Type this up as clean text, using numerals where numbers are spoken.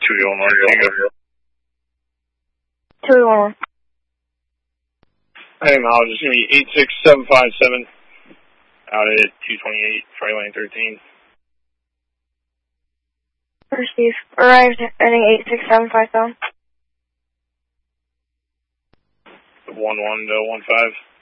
2-1. 2-1. Hey, mileage is going to be 86757 out at 228, Friday Lane 13. Steve, arrived ending 86757. 11 to 15.